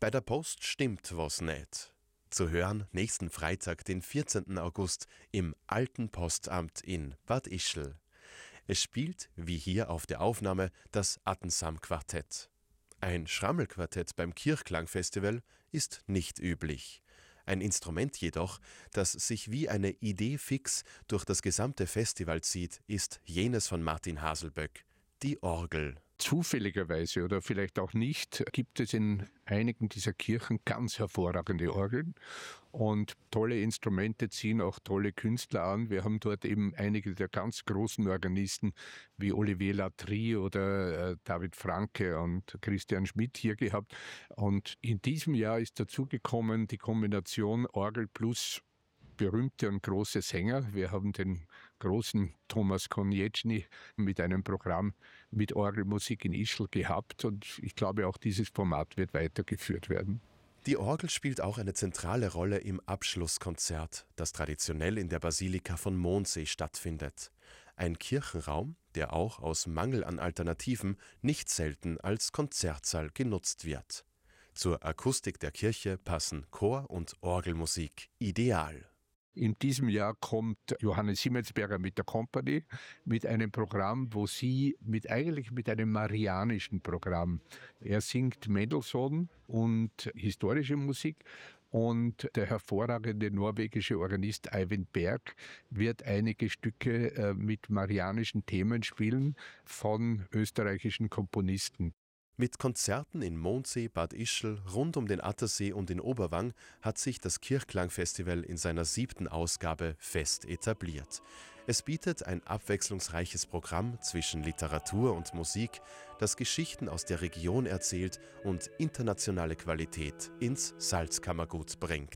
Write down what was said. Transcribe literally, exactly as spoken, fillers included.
Bei der Post stimmt was nicht. Zu hören nächsten Freitag, den vierzehnten August, im Alten Postamt in Bad Ischl. Es spielt, wie hier auf der Aufnahme, das Attensam-Quartett. Ein Schrammelquartett beim Kirchklangfestival ist nicht üblich. Ein Instrument jedoch, das sich wie eine Idee fix durch das gesamte Festival zieht, ist jenes von Martin Haselböck, die Orgel. Zufälligerweise oder vielleicht auch nicht, gibt es in einigen dieser Kirchen ganz hervorragende Orgeln und tolle Instrumente ziehen auch tolle Künstler an. Wir haben dort eben einige der ganz großen Organisten wie Olivier Latry oder äh, David Franke und Christian Schmidt hier gehabt. Und in diesem Jahr ist dazugekommen die Kombination Orgel plus berühmte und große Sänger. Wir haben den großen Thomas Konieczny mit einem Programm mit Orgelmusik in Ischl gehabt und ich glaube, auch dieses Format wird weitergeführt werden. Die Orgel spielt auch eine zentrale Rolle im Abschlusskonzert, das traditionell in der Basilika von Mondsee stattfindet. Ein Kirchenraum, der auch aus Mangel an Alternativen nicht selten als Konzertsaal genutzt wird. Zur Akustik der Kirche passen Chor- und Orgelmusik ideal. In diesem Jahr kommt Johannes Himmelsberger mit der Company mit einem Programm, wo sie mit eigentlich mit einem marianischen Programm, er singt Mendelssohn und historische Musik und der hervorragende norwegische Organist Eivind Berg wird einige Stücke mit marianischen Themen spielen von österreichischen Komponisten. Mit Konzerten in Mondsee, Bad Ischl, rund um den Attersee und in Oberwang hat sich das Kirchklangfestival in seiner siebten Ausgabe fest etabliert. Es bietet ein abwechslungsreiches Programm zwischen Literatur und Musik, das Geschichten aus der Region erzählt und internationale Qualität ins Salzkammergut bringt.